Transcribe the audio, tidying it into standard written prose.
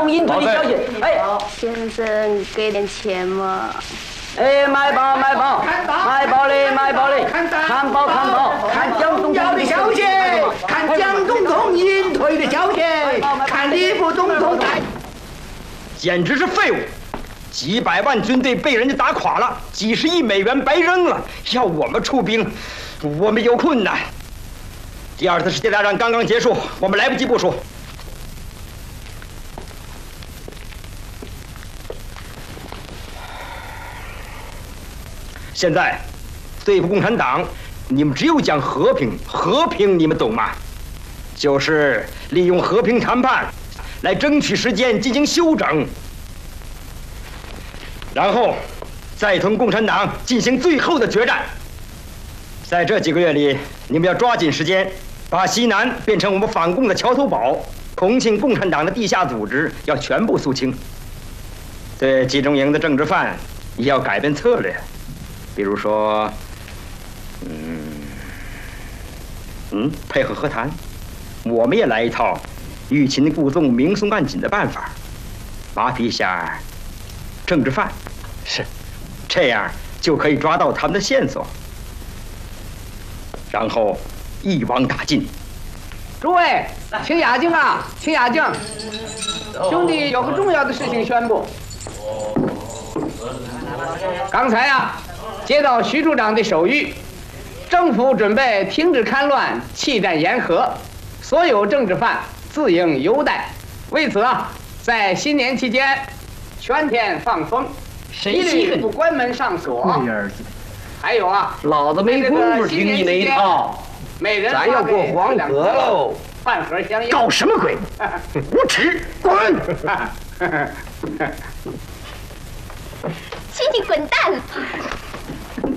动隐退的消息。哎， 先生，给点钱嘛。 哎，买包买包，买包嘞买包嘞，看包看包，看蒋总统的消息，看蒋总统隐退的消息，看李副总统在。 简直是废物！几百万军队被人家打垮了，几十亿美元白扔了，要我们出兵，我们有困难。第二次世界大战刚刚结束，我们来不及部署。现在对付共产党，你们只有讲和平，和平你们懂吗？就是利用和平谈判来争取时间进行休整，然后再同共产党进行最后的决战。在这几个月里，你们要抓紧时间，把西南变成我们反共的桥头堡，重庆共产党的地下组织要全部肃清。对集中营的政治犯也要改变策略，比如说，配合和谈，我们也来一套欲擒故纵、明松暗紧的办法，麻痹一下政治犯，是，这样就可以抓到他们的线索，然后一网打尽。 诸位，请压境啊，请压境！兄弟有个重要的事情宣布。刚才啊，接到徐处长的手谕，政府准备停止戡乱，弃战言和，所有政治犯自应优待。为此啊，在新年期间，全天放风，一律不关门上锁。还有啊， 老子没工夫听你那一套。 每人咱要过黄河喽！ 饭盒相应。 搞什么鬼？无耻！滚！ 请你滚蛋！